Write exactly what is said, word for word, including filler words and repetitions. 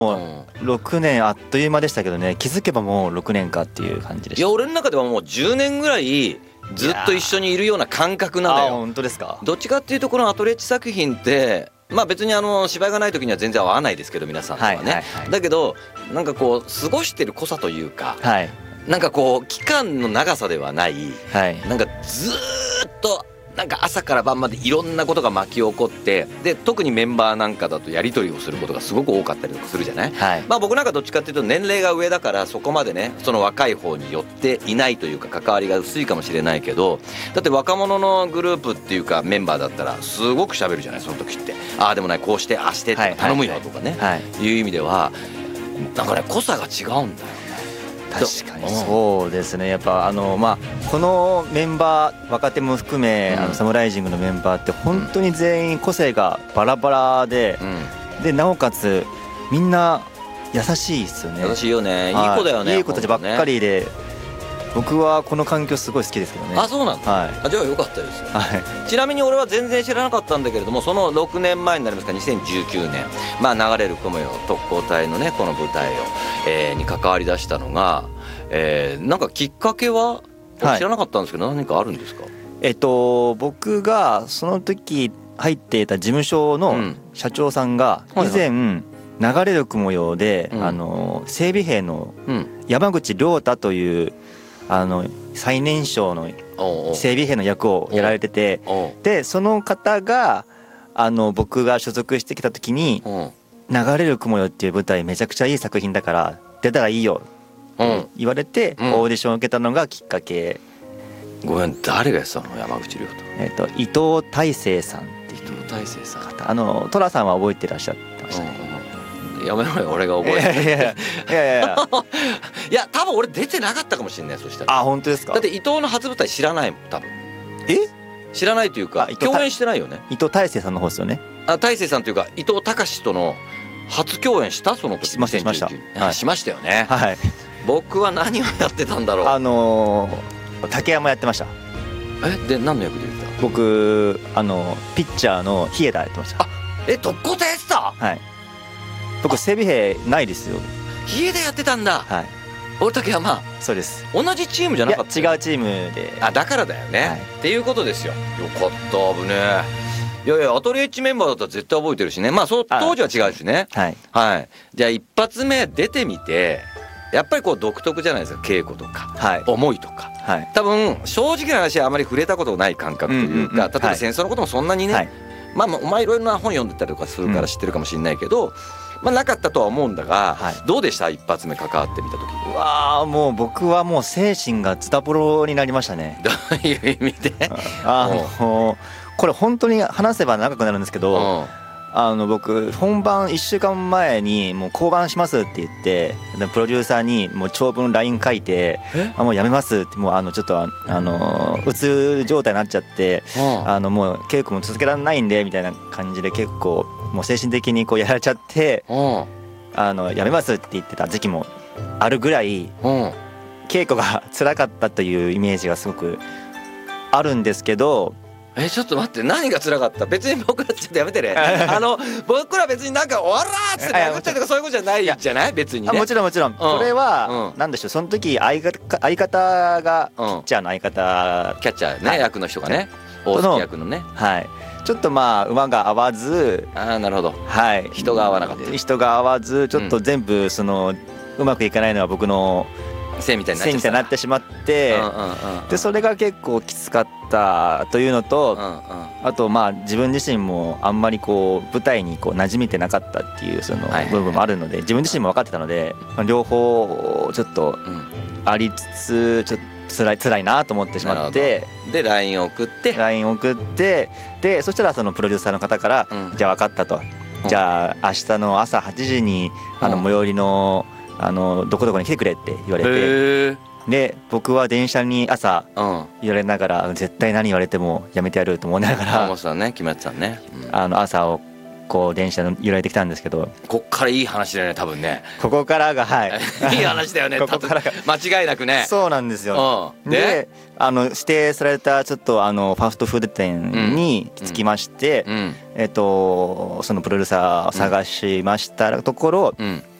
もうろくねんあっという間でしたけどね。気づけばもうろくねんかっていう感じでした。 いや俺の中ではもうじゅうねんぐらいずっと一緒にいるような感覚なんだよ。 あ、本当ですか。 どっちかっていうとこのアトレッチ作品ってまあ別にあの芝居がない時には全然合わないですけど皆さんとはね、はいはいはい、だけどなんかこう過ごしてる濃さというか、はい、なんかこう期間の長さではない、はい、なんかずーっとなんか朝から晩までいろんなことが巻き起こって、で特にメンバーなんかだとやり取りをすることがすごく多かったりとかするじゃない、はい、まあ僕なんかどっちかっていうと年齢が上だからそこまでねその若い方に寄っていないというか関わりが薄いかもしれないけど、だって若者のグループっていうかメンバーだったらすごく喋るじゃない。その時ってああでもないこうしてああしてって頼むよとかね、はいはい、いう意味ではなんかね濃さが違うんだよ。 確かにそうですね。やっぱあのまあこのメンバー若手も含め、うん、あのサムライジングのメンバーって本当に全員個性がバラバラで、うん、でなおかつみんな優しいですよね。 優しいよね。いい子だよね。 いい子たちばっかりで、僕はこの環境すごい好きですけどね。 あ、そうなんだ、はい、あじゃあよかったです、はい、ちなみに俺は全然知らなかったんだけれども、そのろくねんまえになりますかにせんじゅうきゅうねん、まあ流れる雲よ特攻隊のねこの舞台を、えー、に関わりだしたのが、えー、なんかきっかけは知らなかったんですけど、はい、何かあるんですか？ えっと僕がその時入っていた事務所の社長さんが以前、うん、流れる雲よで、うん、あの整備兵の山口亮太というあの最年少の整備兵の役をやられてて、でその方があの僕が所属してきた時に「流れる雲よ」っていう舞台めちゃくちゃいい作品だから出たらいいよって言われてオーディションを受けたのがきっかけ。 ごめん、誰がやってたの？山口亮太。 えっと伊藤大成さんっていう伊藤大成さん、 あの寅さんは覚えてらっしゃってましたね。 やめろよ俺が覚えてる。いやいやいやいやいやいや多分俺出てなかったかもしれない。そしたら。 あ、本当ですか？ だって伊藤の初舞台知らないもん多分。 え？ 知らないというか共演してないよね。 伊藤大成さんの方ですよね。 あ、大成さんというか伊藤隆との初共演した？その時しましたしました、 はい、しましたよね。 はい。 僕は何をやってたんだろう。 あのー、竹山やってました。 えで何の役で出てた？ 僕あのピッチャーの日枝やってました。 あ、え特攻隊やってた？ はい。僕整備兵ないですよ。 家でやってたんだ。はい。俺竹山。 そうです。 同じチームじゃなかった？ いや違うチームで。 あ、だからだよね、はい、っていうことですよ。よかった。危ねえ。いやいやアトリエッチメンバーだったら絶対覚えてるしね。まあそう当時は違うしね。はい、はい、じゃあ一発目出てみてやっぱりこう独特じゃないですか。稽古とか、はい、思いとか、はい、多分正直な話はあまり触れたことない感覚というか、例えば戦争のこともそんなにね、はい、まあお前いろいろな本読んでたりとかするから知ってるかもしれないけど、うんまあ、なかったとは思うんだが、はい、どうでした一発目関わってみた時？ うわーもう僕はもう精神がズタボロになりましたね。 どういう意味で？ あのこれ本当に話せば長くなるんですけど、あの僕本番いっしゅうかんまえにもう降板しますって言ってプロデューサーにもう長文 ライン 書いてあもうやめますってもうあのちょっとあのうつ状態になっちゃってあのもう稽古も続けられないんでみたいな感じで結構もう精神的にこうやられちゃってあのやめますって言ってた時期もあるぐらい稽古が辛かったというイメージがすごくあるんですけど。 えちょっと待って何が辛かった？別に僕らちょっとやめてねあの僕ら別になんか「おら!」っつって殴ったりとかそういうことじゃないじゃない別にね。 もちろんもちろん、うん、これは何でしょうその時相方相方がピッチャーの相方、 うん、キャッチャーね、はい、役の人がね大月役のねはいちょっとまあ馬が合わずああなるほどはい人が合わなかった人が合わずちょっと全部そのうまくいかないのは僕のせいみたいになってしまってでそれが結構きつかったというのとあとまあ自分自身もあんまりこう舞台にこう馴染めてなかったっていうその部分もあるので自分自身も分かってたので両方ちょっとありつつちょっと辛い辛いなと思ってしまってで ライン を送ってライン を送ってでそしたらそのプロデューサーの方からじゃあ分かったとじゃあ明日の朝はちじにあの最寄りのあのどこどこに来てくれって言われてで僕は電車に朝言われながら絶対何言われてもやめてやると思いながら思ってたね決まってたね、 うん、あの朝をこう電車の揺られてきたんですけど、 こっからいい話だよね多分ね。 ここからがはいいい話だよねここからが間違いなくね。 そうなんですよ、うん、で, であの指定されたちょっとあのファストフード店に着きまして、うんうん、えっとそのプロデューサーを探しましたところ、うん